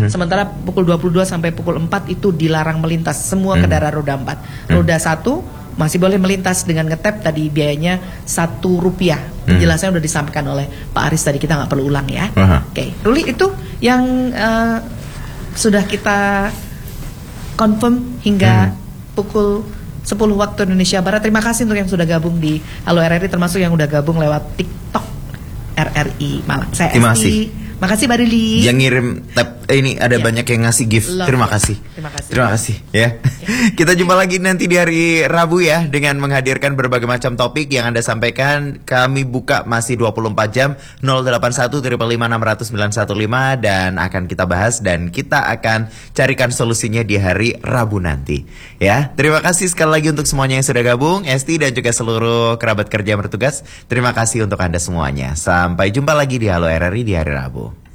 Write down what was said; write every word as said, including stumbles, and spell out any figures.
Mm-hmm. Sementara pukul dua puluh dua sampai pukul empat itu dilarang melintas semua mm-hmm. kendaraan roda empat. Roda satu masih boleh melintas dengan ngetap, tadi biayanya satu rupiah. Penjelasannya hmm. udah disampaikan oleh Pak Aris tadi, kita nggak perlu ulang ya. Uh-huh. Oke, okay. Ruli, itu yang uh, sudah kita confirm hingga hmm. pukul sepuluh waktu Indonesia Barat. Terima kasih untuk yang sudah gabung di Halo R R I, termasuk yang udah gabung lewat TikTok R R I Malang. Saya Terima kasih. Makasih Mbak Rili. Yang ngirim tab eh, ini ada ya. Banyak yang ngasih gift. Love. Terima kasih. Terima kasih. Terima kasih ya. Okay. Kita jumpa lagi nanti di hari Rabu ya, dengan menghadirkan berbagai macam topik yang Anda sampaikan. Kami buka masih dua puluh empat jam nol delapan satu lima lima enam nol nol sembilan satu lima dan akan kita bahas dan kita akan carikan solusinya di hari Rabu nanti ya. Terima kasih sekali lagi untuk semuanya yang sudah gabung, Esti dan juga seluruh kerabat kerja yang bertugas. Terima kasih untuk Anda semuanya. Sampai jumpa lagi di Halo R R I di hari Rabu.